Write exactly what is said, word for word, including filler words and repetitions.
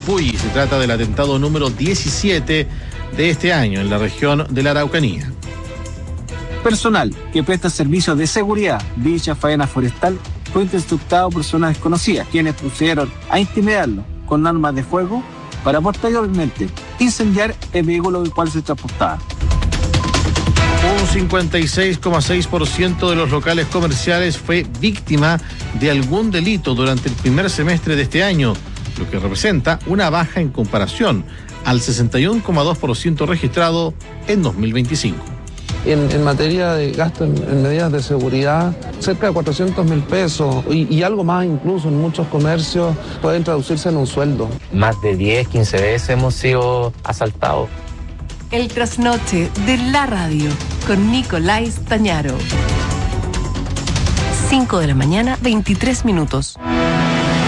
Coypulli. Se trata del atentado número diecisiete de este año en la región de la Araucanía. Personal que presta servicios de seguridad de dicha faena forestal fue interceptado por personas desconocidas, quienes procedieron a intimidarlo con armas de fuego para posteriormente incendiar el vehículo del cual se transportaba. Un cincuenta y seis coma seis por ciento de los locales comerciales fue víctima de algún delito durante el primer semestre de este año, lo que representa una baja en comparación al sesenta y uno coma dos por ciento registrado en dos mil veinticinco. En, en materia de gasto en, en medidas de seguridad, cerca de cuatrocientos mil pesos y, y algo más incluso en muchos comercios pueden traducirse en un sueldo. Más de diez, quince veces hemos sido asaltados. El trasnoche de la radio con Nicolás Tañaro. cinco de la mañana, veintitrés minutos.